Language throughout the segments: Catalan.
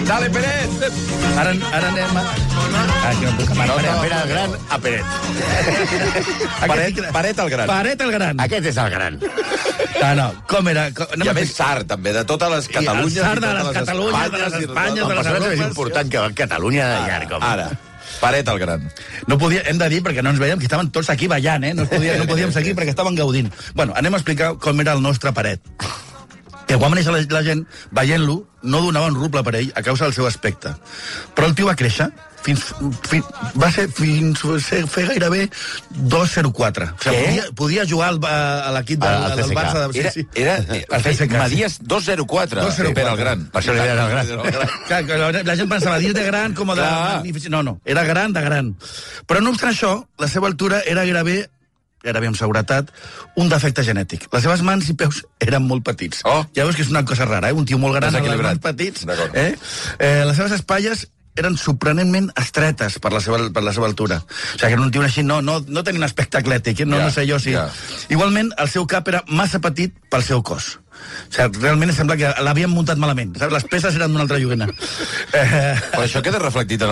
Dale, Peret! Ara anem a... que no puc amar. Pere el Gran a Peret. Peret el Gran. Peret el Gran. Aquest és el Gran. No, com era? I a més Sar, també, de totes les Catalunyes. I el Sar de les Catalunyes, de les Espanyes, de les Europa. És Europes. important que va a Catalunya de llarg. Ara, Peret el Gran. No podia, hem de dir, perquè no ens veiem, que estaven tots aquí ballant, no podíem seguir perquè estaven gaudint. Bueno, anem a explicar com era el nostre Peret. Que quan va néixer la gent, veient-lo, no donava un ruble per ell a causa del seu aspecte. Però el tio va créixer va fer gairebé 2,04. O sigui, podia jugar a l'equip del Barça. Medies 2,04 per al Gran. Per això li deien el Gran. La gent pensava dir de gran com de... No, era gran de gran. Però no obstant això, la seva altura era gairebé amb seguretat, un defecte genètic. Les seves mans i peus eren molt petits. Ja veus que és una cosa rara, un tio molt gran amb les mans petits. Les seves espatlles eren sorprenentment estretes per la seva altura. O sigui, que un tio així no tenia un aspecte atlètic, no sé jo si... Igualment, el seu cap era massa petit pel seu cos. O sigui, realment sembla que l'havien muntat malament. Les peces eren d'una altra lloguena. Però això queda reflectit en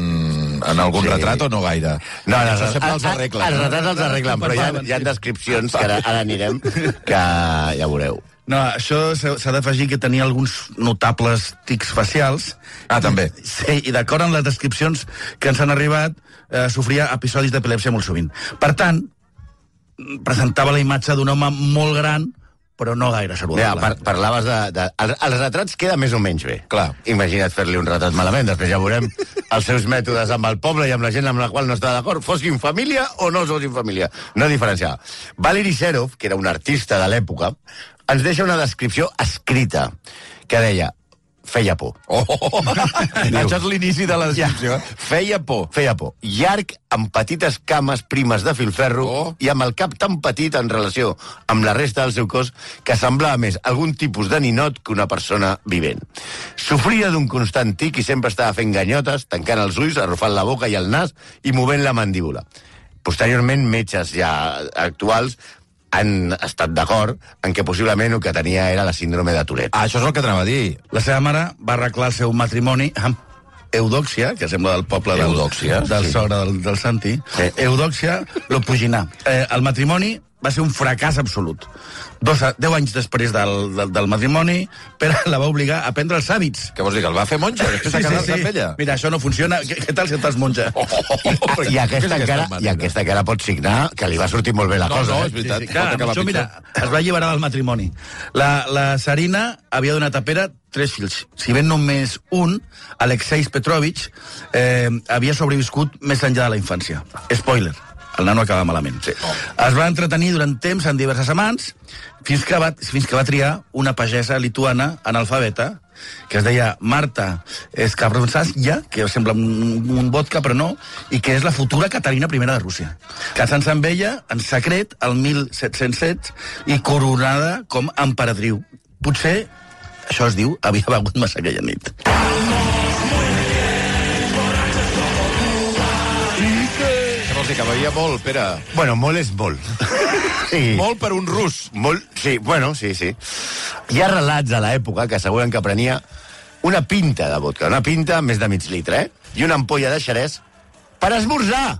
algun retrat o no gaire? No, això sempre els arreglen. Els retrats els arreglen, però hi ha descripcions que ara anirem, que ja veureu. No, això s'ha d'afegir que tenia alguns notables tics facials. També. Sí, i d'acord amb les descripcions que ens han arribat, sofria episodis d'epilèpsia molt sovint. Per tant, presentava la imatge d'un home molt gran, però no gaire saludable. Ja, parlaves de... Els retrats queda més o menys bé. Clar. Imagina't fer-li un retrat malament, després ja veurem els seus mètodes amb el poble i amb la gent amb la qual no està d'acord, fossin família o no fossin família. No diferenciar. Valeri Serov, que era un artista de l'època, ens deixa una descripció escrita que deia: feia por. Això és l'inici de la descripció. Feia por. Feia por. Llarg, amb petites cames primes de filferro i amb el cap tan petit en relació amb la resta del seu cos que semblava més algun tipus de ninot que una persona vivent. Sofria d'un constant tic i sempre estava fent ganyotes, tancant els ulls, arrufant la boca i el nas i movent la mandíbula. Posteriorment, metges ja actuals han estat d'acord en que possiblement el que tenia era la síndrome de Tourette. Això és el que anava a dir. La seva mare va arreglar el seu matrimoni amb Eudòxia, que sembla del poble del sogre del Santi. Eudòxia l'Opuginà. El matrimoni va ser un fracàs absolut. 10 anys després del matrimoni, Pere la va obligar a prendre els hàbits. Què vols dir, que el va fer monja? Després de casar-se amb ella? Mira, això no funciona. Què tal si estàs monja? I aquesta encara pot signar que li va sortir molt bé la cosa. No, és veritat. Això, mira, es va alliberar del matrimoni. La Sarina havia donat a Pere 3 fills. Si ben només un, Alexei Petrovich, havia sobreviscut més enllà de la infància. Spoiler. El nano acaba malament. Es va entretenir durant temps en diverses amants, fins que va triar una pagesa lituana analfabeta, que es deia Marta Skavronskaya, que sembla un vodka, però no, i que és la futura Caterina I de Rússia. Casant-se amb ella, en secret, el 1707, i coronada com a emperadriu. Potser, això es diu, havia begut massa aquella nit. Que veia molt, Pere. Bueno, molt és molt. Sí. Molt per un rus. Molt, sí, bueno, sí. Hi ha relats a l'època que asseguren que prenia una pinta de vodka, una pinta més de mig litre, i una ampolla de xerès per esmorzar.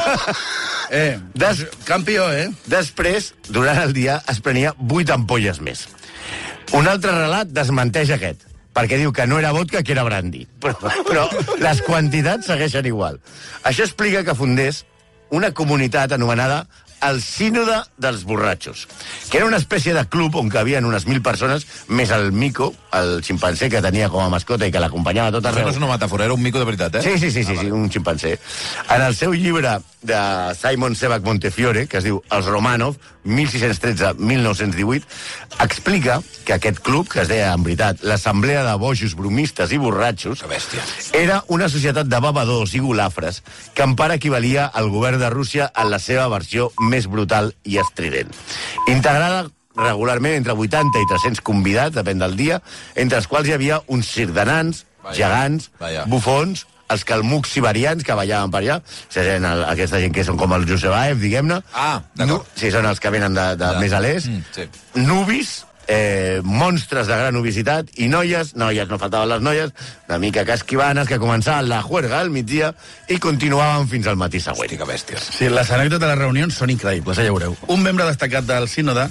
Campió, Després, durant el dia, es prenia 8 ampolles més. Un altre relat desmenteix aquest, perquè diu que no era vodka, que era brandy. Però les quantitats segueixen igual. Això explica que fundés una comunitat anomenada el Sínode dels Borratxos, que era una espècie de club on cabien unes 1.000 persones, més el mico, el ximpanzé que tenia com a mascota i que l'acompanyava tot arreu. Això no és una metàfora, era un mico de veritat, Sí, un ximpanzé. En el seu llibre de Simon Sebag Montefiore, que es diu Els Romanov, 1613-1918, explica que aquest club, que es deia, en veritat, l'Assemblea de Bojos, Bromistes i Borratxos, era una societat de bebedors i golafres que en part equivalia al govern de Rússia en la seva versió més brutal i estrident. Integrada regularment entre 80 i 300 convidats, depèn del dia, entre els quals hi havia uns circ-de-nans, gegants, bufons, els calmucs siberians que ballaven per allà, aquesta gent que són com el Josebaev, diguem-ne. D'acord. Sí, són els que venen de més a l'est. Nubis, monstres de gran obesitat, i noies, no faltaven les noies, una mica casquivanes, que començaven la juerga al migdia i continuaven fins al matí següent. Hosti, que bèsties. Sí, les anècdotes de les reunions són increïbles, ja veureu. Un membre destacat del sínode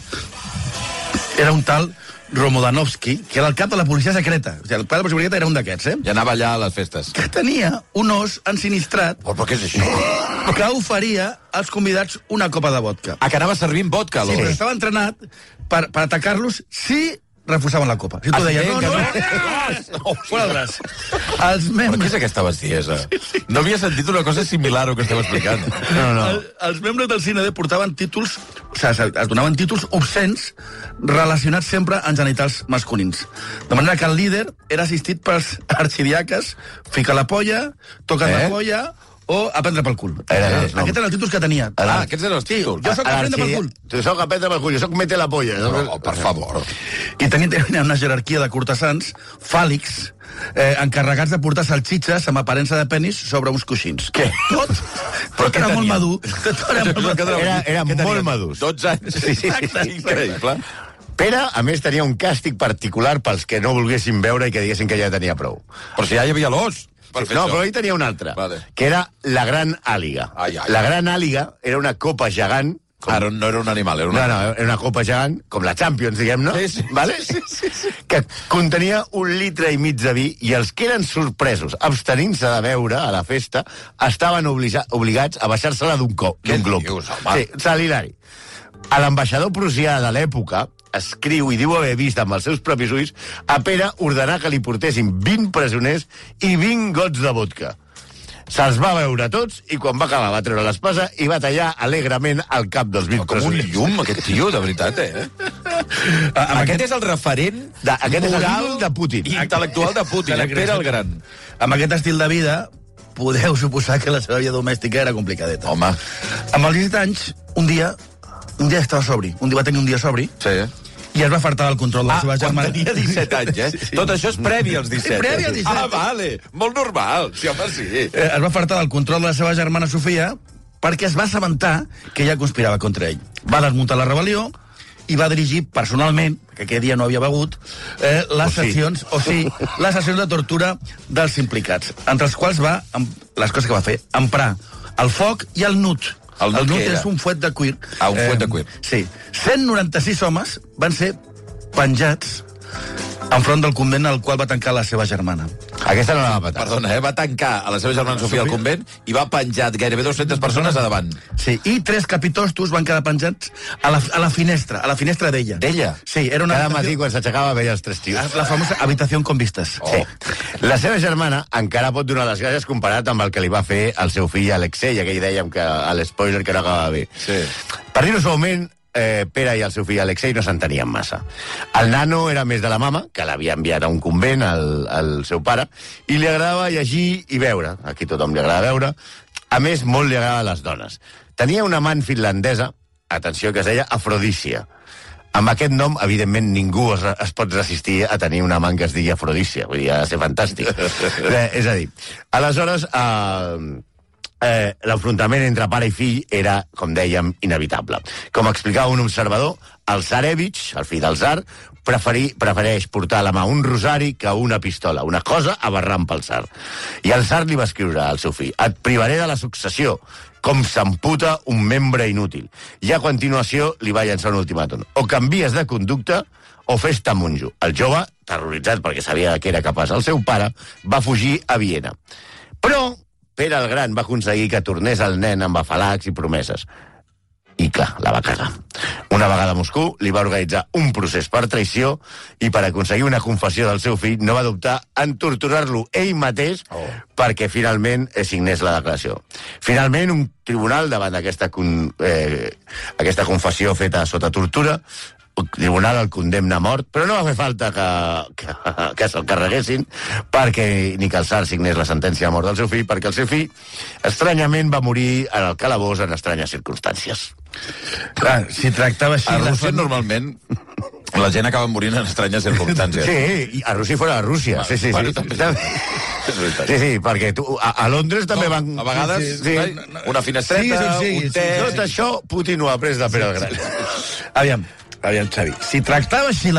era un tal Romodanovski, que era el cap de la policia secreta. O sigui, el cap de la policia secreta era un d'aquests, I anava allà a les festes. que tenia un os ensinistrat Però què és això? que oferia als convidats una copa de vodka. Ah, que anava servint vodka, Sí, però l'os. estava entrenat per atacar-los si refusaven la copa. Si tu deies, no, fora el braç. Els Però què és membres... aquesta bestiesa? No havia sentit una cosa similar al que esteu explicant. Els membres del CND portaven títols, o sigui, es donaven títols obscens relacionats sempre amb genitals masculins. De manera que el líder era assistit pels arxidiaques, fica la polla, toca la polla o a prendre pel cul. Aquests eren els títols que tenia. Ah, aquests eren els títols. Jo soc a prendre pel cul. Tu soc a prendre pel cul, jo soc mete la polla. No, per favor. I tenia una jerarquia de cortesans fàl·lics encarregats de portar salxitxes amb aparença de penis sobre uns coixins. Què? Tot era molt madur. Era molt madurs. 12 anys. Sí. Increïble. Pere, a més, tenia un càstig particular pels que no volguessin veure i que diguessin que ja tenia prou. Però si ja hi havia l'os. No, però ell tenia un altre, que era la Gran Àliga. La Gran Àliga era una copa gegant. No era un animal, era era una copa gegant, com la Champions, diguem-ne, vale? Que contenia 1,5 litres de vi, i els que eren sorpresos, abstenint-se de beure a la festa, estaven obligats a baixar-se-la d'un glob. Sí, salilari. A l'ambaixador prussià de l'època escriu i diu haver vist amb els seus propis ulls a Pere ordenar que li portessin 20 presoners i 20 gots de vodka. Se'ls va veure tots i quan va acabar va treure l'espasa i va tallar alegrement el cap dels 20 presoners. Com un llum, aquest tio, de veritat, Aquest és el referent moral de Putin. Intel·lectual de Putin, Pere el Gran. Amb aquest estil de vida, podeu suposar que la seva vida domèstica era complicadeta. Home. Amb els 17 anys, un dia estava sobri. Va tenir un dia sobri. Sí. I es va fartar del control de la seva germana. Quan tenia 17 anys, Sí. Tot això és previ als 17. Previ als 17. Ah, vale. Molt normal. Sí, home, sí. Es va fartar del control de la seva germana Sofia perquè es va assabentar que ella conspirava contra ell. Va desmuntar la rebel·lió i va dirigir personalment, que aquell dia no havia begut, les sessions de tortura dels implicats, entre els quals les coses que va fer, emprar el foc i el nut. El nut és un fuet de cuir. Ah, un fuet de cuir. Sí. 196 homes van ser penjats enfront del convent al qual va tancar la seva germana. Aquesta no la va patar. Perdona, va tancar a la seva germana Sofia al convent i va penjar gairebé 200 persones a davant. Sí, i 3 capitostos van quedar penjats a la finestra d'ella. D'ella? Sí, era una Cada matí, quan s'aixecava, veia els 3 tios. la famosa habitació con vistes. Sí. La seva germana encara pot donar les gràcies comparat amb el que li va fer el seu fill Alexei, aquell dèiem que a l'espoiler que no acabava bé. Sí. Per dir-ho suaument, Pere i el seu fill Alexei no s'entenien massa. El nano era més de la mama, que l'havia enviat a un convent, al seu pare, i li agradava llegir i veure. Aquí tothom li agrada veure. A més, molt li agrada les dones. Tenia una amant finlandesa, atenció, que es deia Afrodícia. Amb aquest nom, evidentment, ningú es pot resistir a tenir una amant que es digui Afrodícia. Vull dir, ha de ser fantàstic. És a dir, aleshores, l'enfrontament entre pare i fill era, com dèiem, inevitable. Com explicava un observador, el Tsarevich, el fill del tsar, prefereix portar a la mà un rosari que una pistola, una cosa aberrant pel tsar. I el tsar li va escriure al seu fill: et privaré de la successió, com s'amputa un membre inútil. I a continuació li va llançar un ultimàtum: o canvies de conducta o fes-te monjo. El jove, terroritzat perquè sabia que era capaç el seu pare, va fugir a Viena. Però Pere el Gran va aconseguir que tornés el nen amb afalacs i promeses. I, clar, la va cagar. Una vegada a Moscou li va organitzar un procés per traïció i per aconseguir una confessió del seu fill no va dubtar en torturar-lo ell mateix perquè finalment signés la declaració. Finalment, un tribunal, davant d'aquesta confessió feta sota tortura, el tribunal el condemna a mort, però no va fer falta que se'l carreguessin ni que el tsar signés la sentència de mort del seu fill, perquè el seu fill, estranyament, va morir en el calabós en estranyes circumstàncies. Clar, si tractava així... A Rússia, normalment, la gent acaba morint en estranyes circumstàncies. Sí, i a Rússia fora de Rússia. Sí, perquè a Londres també van... A vegades, una finestreta, un te... Tot això Putin ho ha après de Pere el Gran. Aviam, Xavi, si tractava així